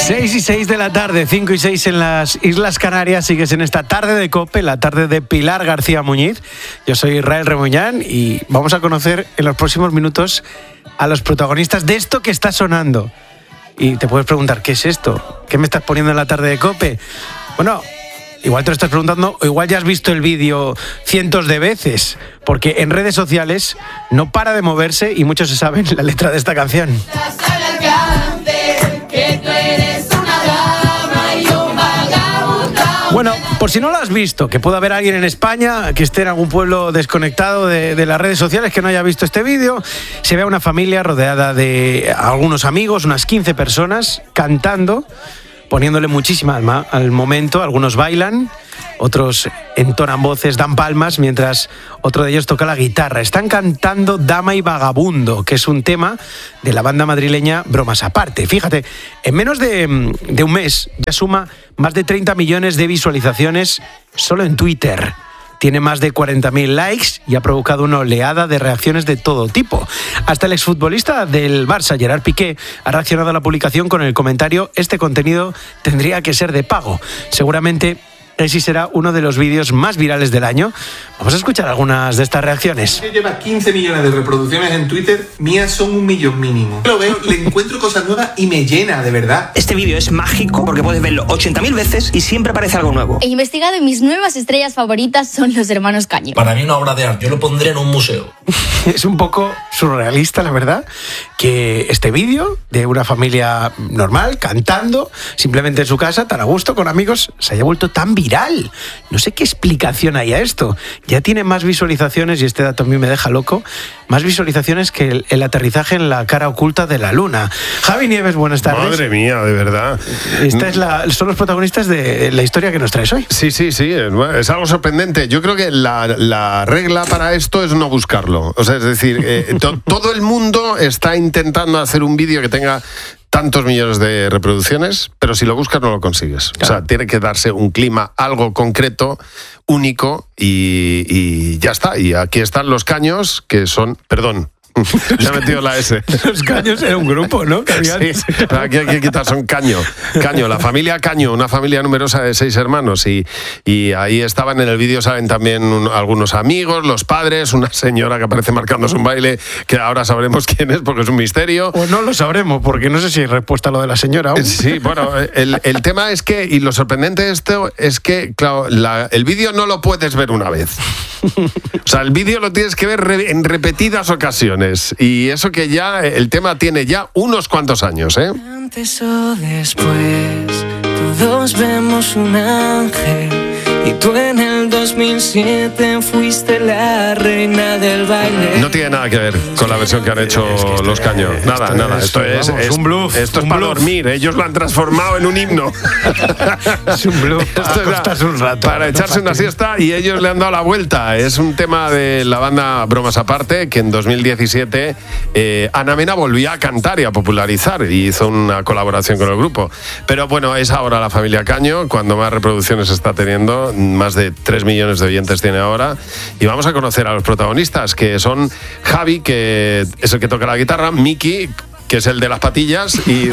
6:06 de la tarde, 5:06 en las Islas Canarias. Sigues en esta tarde de COPE, la tarde de Pilar García Muñiz. Yo soy Israel Remoñán y vamos a conocer en los próximos minutos a los protagonistas de esto que está sonando. Y te puedes preguntar, ¿qué es esto? ¿Qué me estás poniendo en la tarde de COPE? Bueno, igual te lo estás preguntando o igual ya has visto el vídeo cientos de veces, porque en redes sociales no para de moverse y muchos se saben la letra de esta canción. Bueno, por si no lo has visto, que pueda haber alguien en España que esté en algún pueblo desconectado de las redes sociales que no haya visto este vídeo, se ve a una familia rodeada de algunos amigos, unas 15 personas, cantando, poniéndole muchísima alma al momento. Algunos bailan, otros entonan voces, dan palmas, mientras otro de ellos toca la guitarra. Están cantando Dama y Vagabundo, que es un tema de la banda madrileña Bromas Aparte. Fíjate, en menos de un mes ya suma más de 30 millones de visualizaciones solo en Twitter. Tiene más de 40.000 likes y ha provocado una oleada de reacciones de todo tipo. Hasta el exfutbolista del Barça, Gerard Piqué, ha reaccionado a la publicación con el comentario: este contenido tendría que ser de pago. Seguramente ese será uno de los vídeos más virales del año. Vamos a escuchar algunas de estas reacciones. Lleva 15 millones de reproducciones en Twitter, mías son 1 millón mínimo. Lo veo, le encuentro cosas nuevas y me llena, de verdad. Este vídeo es mágico porque puedes verlo 80.000 veces y siempre aparece algo nuevo. He investigado y mis nuevas estrellas favoritas son los hermanos Caño. Para mí una obra de arte, yo lo pondría en un museo. Es un poco surrealista, la verdad, que este vídeo de una familia normal, cantando, simplemente en su casa, tan a gusto, con amigos, se haya vuelto tan viral. No sé qué explicación hay a esto. Ya tiene más visualizaciones, y este dato a mí me deja loco, más visualizaciones que el aterrizaje en la cara oculta de la luna. Javi Nieves, buenas tardes. Madre mía, de verdad. Son los protagonistas de la historia que nos traes hoy. Sí, es algo sorprendente. Yo creo que la regla para esto es no buscarlo. O sea, es decir, todo el mundo está intentando hacer un vídeo que tenga tantos millones de reproducciones, pero si lo buscas no lo consigues. Claro. O sea, tiene que darse un clima, algo concreto, único, y ya está. Y aquí están los Caños, que son... Perdón. Se ha metido la S. Los Caños era un grupo, ¿no? Sí, aquí hay que quitar, son Caño, la familia Caño, una familia numerosa de 6 hermanos, y ahí estaban en el vídeo, saben también algunos amigos, los padres, una señora que aparece marcándose un baile, que ahora sabremos quién es porque es un misterio. Pues no lo sabremos, porque no sé si hay respuesta a lo de la señora aún. Sí, bueno, el tema es que, y lo sorprendente de esto es que, claro, el vídeo no lo puedes ver una vez. O sea, el vídeo lo tienes que ver en repetidas ocasiones. Y eso que ya el tema tiene ya unos cuantos años, ¿eh? Antes o después, todos vemos un ángel. Y tú en el 2007 fuiste la reina del baile. No tiene nada que ver con la versión que han hecho los Caños. Nada. Esto es un bluff. Esto es para dormir. Ellos lo han transformado en un himno. Es un bluff. Esto es un rato. Para echarse una siesta, y ellos le han dado la vuelta. Es un tema de la banda Bromas Aparte, que en 2017 Ana Mena volvía a cantar y a popularizar, y hizo una colaboración con el grupo. Pero bueno, es ahora la familia Caño cuando más reproducciones está teniendo. Más de 3 millones de oyentes tiene ahora. Y vamos a conocer a los protagonistas, que son Javi, que es el que toca la guitarra, Miki, que es el de las patillas, y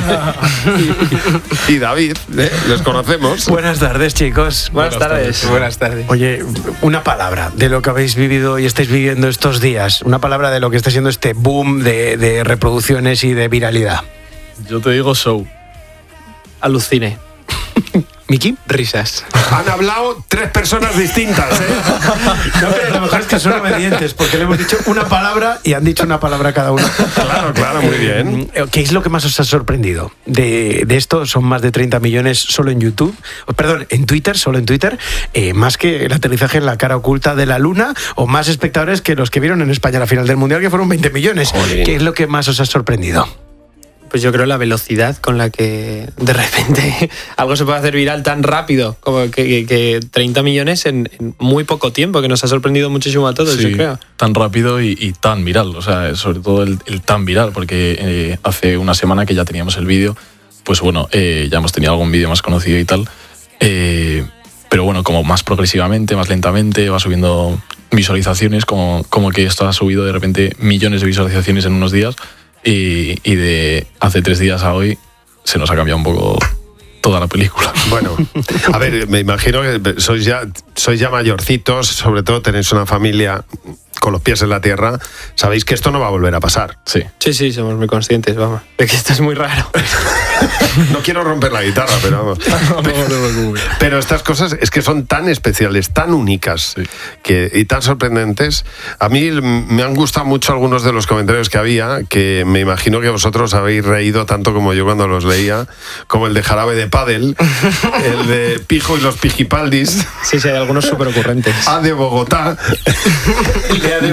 David, les conocemos. Buenas tardes, chicos. Buenas tardes. Oye, una palabra de lo que habéis vivido y estáis viviendo estos días. Una palabra de lo que está siendo este boom de reproducciones y de viralidad. Yo te digo show. Alucine. ¿Miki? Risas. Han hablado 3 personas distintas, ¿eh? No, pero lo mejor es que son obedientes, porque le hemos dicho una palabra y han dicho una palabra cada uno. Claro, muy bien. ¿Qué es lo que más os ha sorprendido de esto? Son más de 30 millones solo en YouTube. Perdón, en Twitter, solo en Twitter. Más que el aterrizaje en la cara oculta de la luna, o más espectadores que los que vieron en España la final del Mundial, que fueron 20 millones. Joder. ¿Qué es lo que más os ha sorprendido? Pues yo creo la velocidad con la que de repente algo se puede hacer viral tan rápido, como que 30 millones en muy poco tiempo, que nos ha sorprendido muchísimo a todos, sí, yo creo. Tan rápido y tan viral, o sea, sobre todo el tan viral, porque hace una semana que ya teníamos el vídeo, pues bueno, ya hemos tenido algún vídeo más conocido y tal, pero bueno, como más progresivamente, más lentamente, va subiendo visualizaciones, como que esto ha subido de repente millones de visualizaciones en unos días. Y de hace 3 días a hoy se nos ha cambiado un poco toda la película. Bueno, a ver, me imagino que sois ya mayorcitos, sobre todo tenéis una familia con los pies en la tierra, sabéis que esto no va a volver a pasar. Sí. Sí, somos muy conscientes, vamos, de que esto es muy raro. No quiero romper la guitarra, pero vamos. Pero estas cosas es que son tan especiales, tan únicas y tan sorprendentes. A mí me han gustado mucho algunos de los comentarios que había, que me imagino que vosotros habéis reído tanto como yo cuando los leía, como el de Jarabe de Pádel, el de Pijo y los Pijipaldis. Sí, hay algunos súper ocurrentes. A de Bogotá. El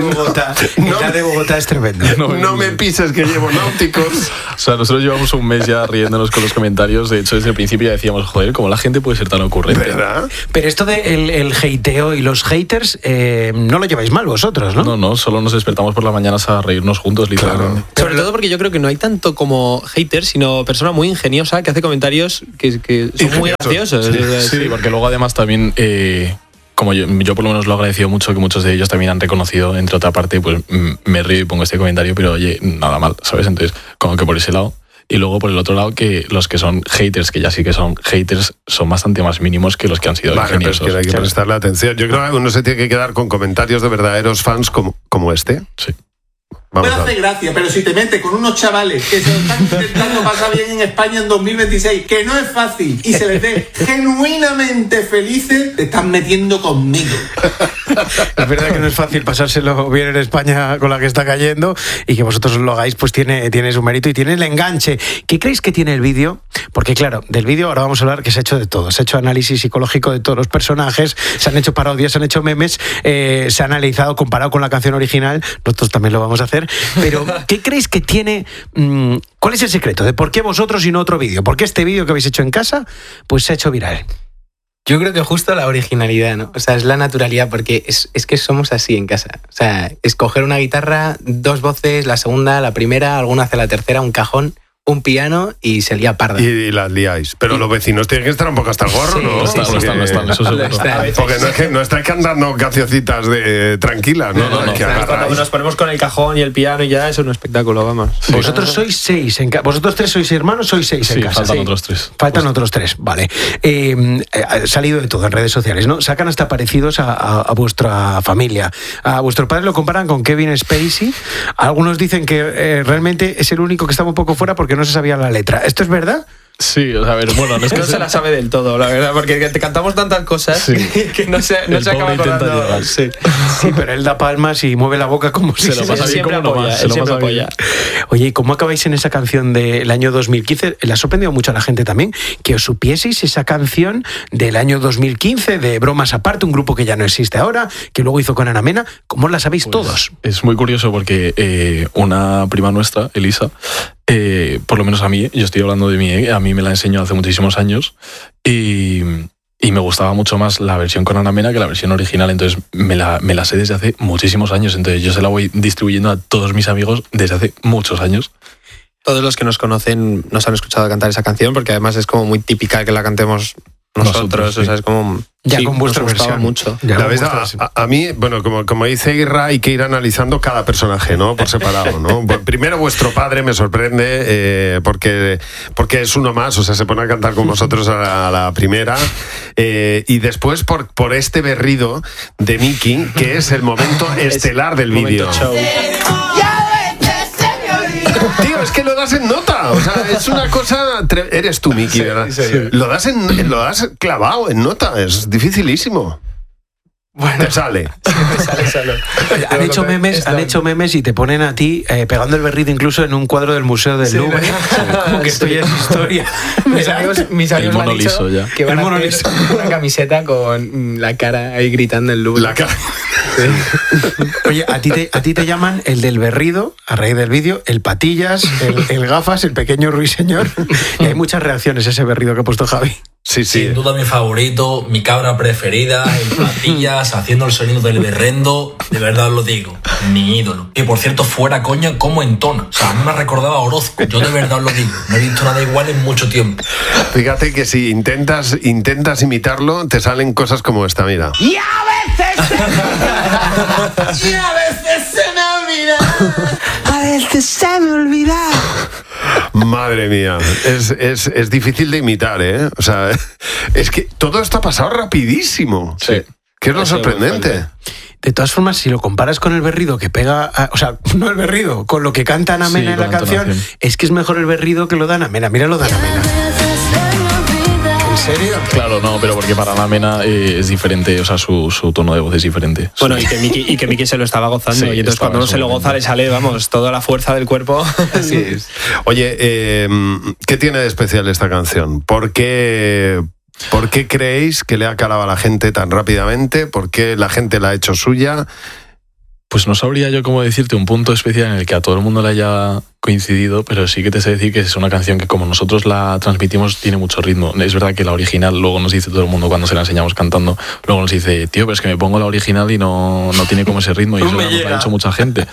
de Bogotá es tremendo. No me pises que llevo náuticos. O sea, nosotros llevamos un mes ya riéndonos con los comentarios. De hecho, desde el principio ya decíamos, joder, ¿cómo la gente puede ser tan ocurrente? ¿Verdad? Pero esto de el hateo y los haters, no lo lleváis mal vosotros, ¿no? No, solo nos despertamos por las mañanas a reírnos juntos, literalmente. Claro. Sobre todo porque yo creo que no hay tanto como haters, sino persona muy ingeniosa que hace comentarios que son muy graciosos. Sí, porque luego además también... como yo por lo menos lo he agradecido mucho, que muchos de ellos también han reconocido, entre otra parte, pues me río y pongo este comentario, pero oye, nada mal, ¿sabes? Entonces, como que por ese lado. Y luego por el otro lado, que los que son haters, que ya sí que son haters, son bastante más mínimos que los que han sido ingeniosos. Pero es que hay que prestarle atención. Yo creo que uno se tiene que quedar con comentarios de verdaderos fans como este. Sí. Puede hacer gracia, pero si te metes con unos chavales que se lo están intentando pasar bien en España en 2026, que no es fácil, y se les ve genuinamente felices, te están metiendo conmigo. Es verdad que no es fácil pasárselo bien en España con la que está cayendo, y que vosotros lo hagáis, pues tiene su mérito y tiene el enganche. ¿Qué creéis que tiene el vídeo? Porque claro, del vídeo ahora vamos a hablar que se ha hecho de todo. Se ha hecho análisis psicológico de todos los personajes, se han hecho parodias, se han hecho memes, se ha analizado, comparado con la canción original. Nosotros también lo vamos a hacer. Pero, ¿qué creéis que tiene? ¿Cuál es el secreto de por qué vosotros y no otro vídeo? ¿Por qué este vídeo que habéis hecho en casa pues se ha hecho viral? Yo creo que justo la originalidad, ¿no? O sea, es la naturalidad, porque es que somos así en casa. O sea, escoger una guitarra, 2 voces, la segunda, la primera, alguna hace la tercera, un cajón, un piano y se lía parda. Y las liáis. Pero los vecinos tienen que estar un poco hasta el gorro, sí, ¿no? No están, eso seguro. Porque no estáis cantando cancioncitas tranquilas, ¿no? Cuando nos ponemos con el cajón y el piano y ya es un espectáculo, vamos. Sí. Vosotros sois 6 en casa. ¿Vosotros 3 sois hermanos? Sois 6 en casa. Faltan otros 3. Faltan otros 3, vale. Ha salido de todo en redes sociales, ¿no? Sacan hasta parecidos a vuestra familia. A vuestro padre lo comparan con Kevin Spacey. Algunos dicen que realmente es el único que estaba un poco fuera porque no se sabía la letra. ¿Esto es verdad? Sí, a ver, bueno, no es que no se la sabe del todo, la verdad, porque te cantamos tantas cosas que no se acaba acordando. Sí, pero él da palmas y mueve la boca como si se lo pasa bien, como no más. Siempre apoya. Oye, ¿y cómo acabáis en esa canción del año 2015? Le ha sorprendido mucho a la gente también que os supieseis esa canción del año 2015 de Bromas Aparte, un grupo que ya no existe ahora, que luego hizo con Ana Mena. ¿Cómo la sabéis todos? Es muy curioso porque una prima nuestra, Elisa, por lo menos a mí, yo estoy hablando de mí, a mí me la enseñó hace muchísimos años y me gustaba mucho más la versión con Ana Mena que la versión original, entonces me la sé desde hace muchísimos años, entonces yo se la voy distribuyendo a todos mis amigos desde hace muchos años. Todos los que nos conocen nos han escuchado cantar esa canción porque además es como muy típica que la cantemos nosotros, o sea, es como... Ya con vuestra versión. Mucho. La vez, a mí, bueno, como dice Irra, hay que ir analizando cada personaje, ¿no? Por separado, ¿no? Primero, vuestro padre me sorprende porque es uno más, o sea, se pone a cantar con vosotros a la primera. Y después por este berrido de Miki, que es el momento estelar del vídeo. Tío, es que lo das en nota. O sea, es una cosa... Eres tú, Miki, ¿verdad? Sí. Lo das clavado en nota. Es dificilísimo. Bueno, te sale. Sale. Han hecho memes y te ponen a ti pegando el berrido incluso en un cuadro del Museo del Louvre. Como que esto ya es historia. Mis amigos me han dicho que van a hacer una camiseta con la cara ahí gritando el Louvre. La cara. Sí. Oye, a ti te llaman el del berrido, a raíz del vídeo, el patillas, el gafas, el pequeño ruiseñor. Y hay muchas reacciones a ese berrido que ha puesto Javi. Sí. Sin duda mi favorito, mi cabra preferida, el patillas, haciendo el sonido del berrendo, de verdad os lo digo, mi ídolo. Que por cierto, fuera coña, como entona. O sea, a mí me recordaba a Orozco, yo de verdad os lo digo. No he visto nada igual en mucho tiempo. Fíjate que si intentas imitarlo, te salen cosas como esta, mira. Y a veces se me olvida. A veces se me olvida. Madre mía, es difícil de imitar, ¿eh? O sea, es que todo esto ha pasado rapidísimo. Sí. Que es lo sorprendente. De todas formas, si lo comparas con el berrido que pega, o sea, no el berrido, con lo que canta Ana Mena en la canción, es que es mejor el berrido que lo de Ana Mena. Mira lo de Ana Mena. ¿En serio? Claro, no, pero porque para Ana Mena es diferente, o sea, su tono de voz es diferente. Bueno, y que Miki se lo estaba gozando, Sí, y entonces cuando uno se lo goza le sale, vamos, toda la fuerza del cuerpo. Así es. Oye, ¿qué tiene de especial esta canción? ¿Por qué creéis que le ha calado a la gente tan rápidamente? ¿Por qué la gente la ha hecho suya? Pues no sabría yo cómo decirte un punto especial en el que a todo el mundo le haya coincidido, pero sí que te sé decir que es una canción que como nosotros la transmitimos tiene mucho ritmo. Es verdad que la original, luego nos dice todo el mundo cuando se la enseñamos cantando, luego nos dice, tío, pero es que me pongo la original y no tiene como ese ritmo, y eso nos lo ha dicho mucha gente.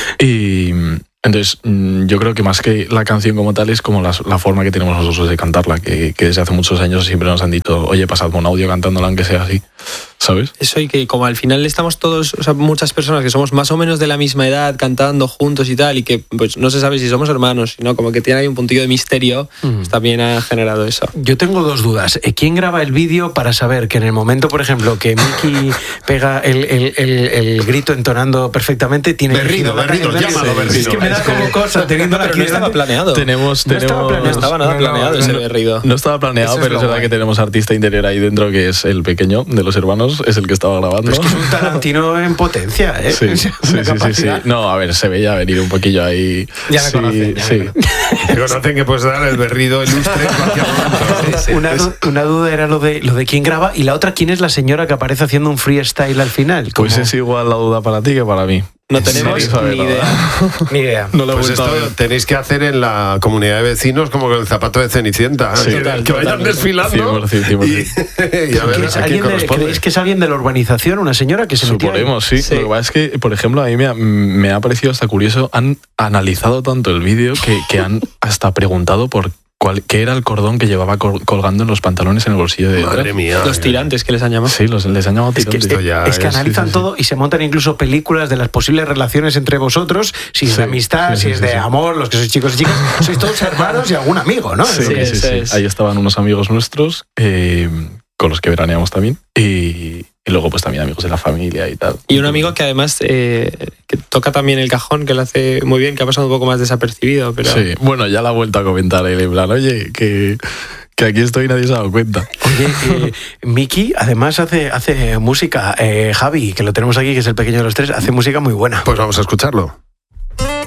Y entonces yo creo que más que la canción como tal es como la forma que tenemos nosotros de cantarla, que desde hace muchos años siempre nos han dicho, oye, pasadme un audio cantándola aunque sea así, ¿sabes? Eso, y que como al final estamos todos, o sea, muchas personas que somos más o menos de la misma edad cantando juntos y tal, y que pues no se sabe si somos hermanos, sino como que tiene ahí un puntillo de misterio, pues también ha generado eso. Yo tengo dos dudas. ¿Quién graba el vídeo para saber que en el momento, por ejemplo, que Miki pega el grito entonando perfectamente, tiene Berrido, llámalo berrido. Es que me da como cosa teniendo Pero no estaba planeado. No estaba nada planeado ese berrido. No estaba planeado, Eso es pero es lo verdad guay. que tenemos artista interior ahí dentro, que es el pequeño de los hermanos, es el que estaba grabando. Es que es un Tarantino en potencia, ¿eh? Sí, sí. No, a ver, se veía venir un poquillo ahí. Ya me conocen, ya me conocen. Que conocen que puedes dar el berrido ilustre en cualquier momento. Una duda era lo de quién graba, y la otra, ¿quién es la señora que aparece haciendo un freestyle al final? Pues Como- es igual la duda para ti que para mí. No tenemos Sí, sabe ni nada. idea. Ni idea. No lo he Pues vuelto esto a ver. tenéis que hacer en la comunidad de vecinos como con el zapato de Cenicienta. Sí, que vayan totalmente. desfilando 100%. y a ver ¿Quién es a quién alguien corresponde. ¿Creéis que es alguien de la urbanización, una señora que se metió ahí? Suponemos, sí. Lo que pasa es que, por ejemplo, a mí me ha parecido hasta curioso, han analizado tanto el vídeo que han hasta preguntado por qué era el cordón que llevaba colgando en los pantalones en el bolsillo de detrás. Madre mía. Los tirantes que les han llamado. Sí, les han llamado Es que, tirantes. Esto ya es que es- analizan sí, sí. todo y se montan incluso películas de las posibles relaciones entre vosotros, si es de amistad, sí, si sí, es sí, de sí. amor, los que sois chicos y chicas, sois todos hermanos y algún amigo, ¿no? Sí, Sí, sí, eso sí. es. Ahí estaban unos amigos nuestros con los que veraneamos también. Y luego pues también amigos de la familia y tal. Y un amigo que además que toca también el cajón, que lo hace muy bien, que ha pasado un poco más desapercibido, pero... Sí, bueno, ya la ha vuelto a comentar él en plan, oye, que aquí estoy y nadie se ha dado cuenta. Oye, Miki además hace música. Javi, que lo tenemos aquí, que es el pequeño de los tres, hace música muy buena. Pues vamos a escucharlo.